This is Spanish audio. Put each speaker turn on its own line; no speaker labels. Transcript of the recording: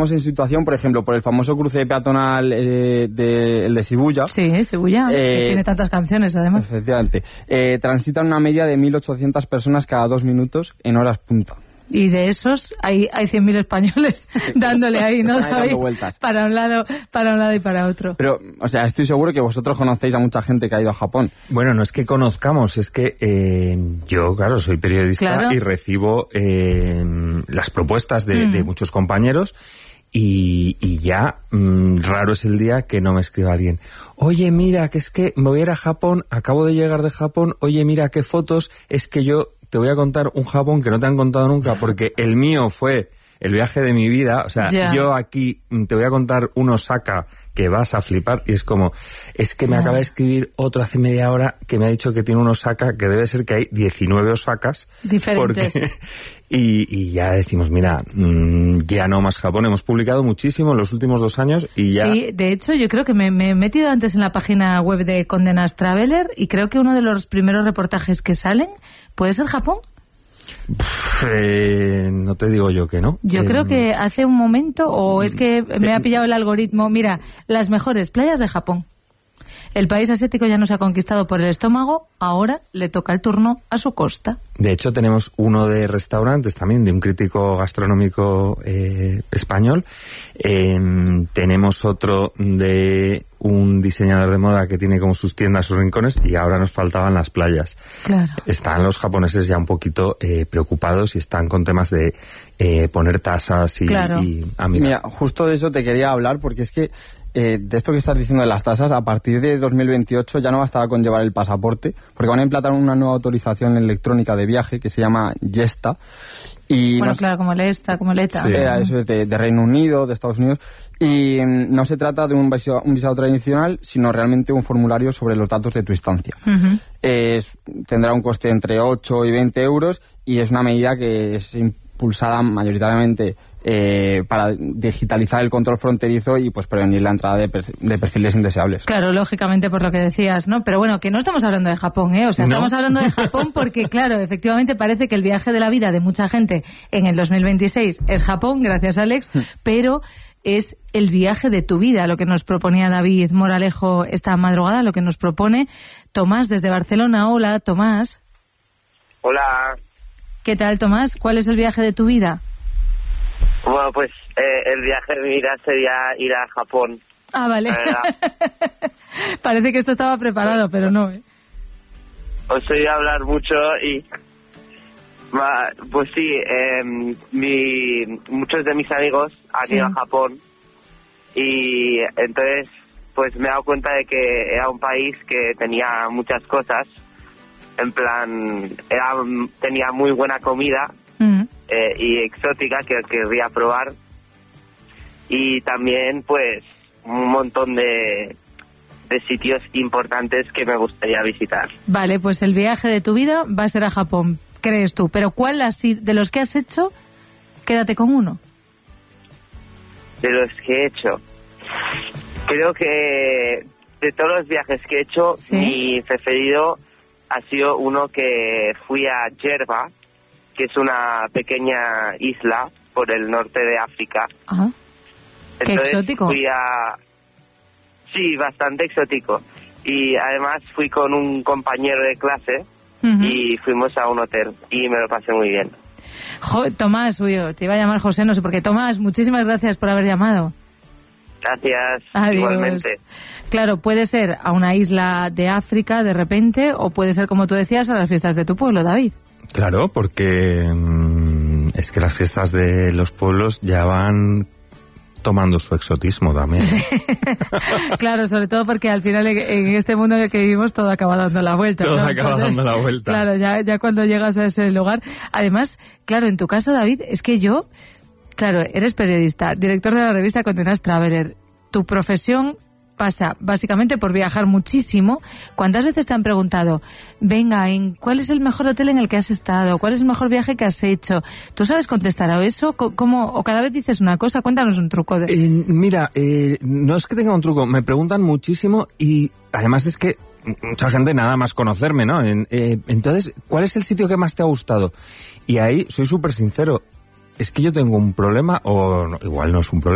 ponemos en situación, por ejemplo, por el famoso cruce peatonal el de Shibuya.
Sí, Shibuya, que tiene tantas canciones además.
Efectivamente. Transitan una media de 1.800 personas cada 2 minutos en horas punta.
Y de esos hay 100.000 españoles dándole ahí, ¿no?
Dando vueltas.
Para un lado y para otro.
Pero, o sea, estoy seguro que vosotros conocéis a mucha gente que ha ido a Japón.
Bueno, no es que conozcamos, es que yo, claro, soy periodista, claro, y recibo las propuestas de muchos compañeros y ya raro es el día que no me escriba alguien. Oye, mira, que es que me voy a ir a Japón, acabo de llegar de Japón, oye, mira qué fotos, es que yo te voy a contar un Japón que no te han contado nunca, porque el mío fue el viaje de mi vida, o sea, yo aquí te voy a contar un Osaka que vas a flipar, y es como, es que me acaba de escribir otro hace media hora que me ha dicho que tiene un Osaka, que debe ser que hay 19 Osakas
diferentes.
Y ya decimos, mira, ya no más Japón, hemos publicado muchísimo en los últimos 2 años y ya...
Sí, de hecho yo creo que me he metido antes en la página web de Condé Nast Traveler y creo que uno de los primeros reportajes que salen puede ser Japón.
No te digo yo que no.
Yo creo que hace un momento, o es que me ha pillado el algoritmo, mira, las mejores playas de Japón. El país asiático ya nos ha conquistado por el estómago, ahora le toca el turno a su costa.
De hecho, tenemos uno de restaurantes también, de un crítico gastronómico español. Tenemos otro de un diseñador de moda que tiene como sus tiendas, sus rincones, y ahora nos faltaban las playas.
Claro.
Están los japoneses ya un poquito preocupados y están con temas de poner tasas y...
Claro.
Mira, justo de eso te quería hablar, porque es que de esto que estás diciendo de las tasas, a partir de 2028 ya no bastará con llevar el pasaporte, porque van a implantar una nueva autorización electrónica de viaje que se llama YESTA. Y
bueno, claro, como LETA.
Sí. Eso es de Reino Unido, de Estados Unidos. Y no se trata de un visado tradicional, sino realmente un formulario sobre los datos de tu estancia. Tendrá un coste entre 8 y 20 euros y es una medida que es impulsada mayoritariamente para digitalizar el control fronterizo y pues prevenir la entrada de perfiles indeseables.
Claro, lógicamente por lo que decías, ¿no? Pero bueno, que no estamos hablando de Japón, ¿eh? O sea, estamos hablando de Japón porque, claro, efectivamente parece que el viaje de la vida de mucha gente en el 2026 es Japón, gracias Alex, pero es el viaje de tu vida, lo que nos proponía David Moralejo esta madrugada, lo que nos propone Tomás desde Barcelona. Hola, Tomás.
Hola.
¿Qué tal, Tomás? ¿Cuál es el viaje de tu vida?
Bueno, pues el viaje de mi vida sería ir a Japón.
Ah, vale. Parece que esto estaba preparado, pero no, ¿eh?
Os oí hablar mucho y... Pues sí, muchos de mis amigos han ido a Japón y entonces pues me he dado cuenta de que era un país que tenía muchas cosas, en plan, tenía muy buena comida y exótica que querría probar, y también pues un montón de sitios importantes que me gustaría visitar.
Vale, pues el viaje de tu vida va a ser a Japón, crees tú, pero ¿cuál así de los que has hecho? Quédate con uno.
De los que he hecho, creo que de todos los viajes que he hecho, mi preferido ha sido uno que fui a Jerba, que es una pequeña isla por el norte de África.
Ajá. Qué exótico.
Sí, bastante exótico. Y además fui con un compañero de clase y fuimos a un hotel y me lo pasé muy bien.
Tomás, te iba a llamar José, no sé por qué. Tomás, muchísimas gracias por haber llamado.
Gracias.
Adiós.
Igualmente.
Claro, puede ser a una isla de África de repente, o puede ser, como tú decías, a las fiestas de tu pueblo, David.
Claro, porque es que las fiestas de los pueblos ya van tomando su exotismo también. Sí.
Claro, sobre todo porque al final en este mundo en el que vivimos todo acaba dando la vuelta.
Todo, ¿no? Acaba
Entonces,
dando la vuelta.
Claro, ya cuando llegas a ese lugar. Además, claro, en tu caso, David, es que claro, eres periodista, director de la revista Condé Nast Traveler. Tu profesión pasa básicamente por viajar muchísimo. ¿Cuántas veces te han preguntado, venga, ¿cuál es el mejor hotel en el que has estado? ¿Cuál es el mejor viaje que has hecho? ¿Tú sabes contestar a eso? ¿Cómo? ¿O cada vez dices una cosa? Cuéntanos un truco.
Mira, no es que tenga un truco, me preguntan muchísimo y además es que mucha gente nada más conocerme, ¿no? Entonces, ¿cuál es el sitio que más te ha gustado? Y ahí soy súper sincero, es que yo tengo un problema, o igual no es un problema,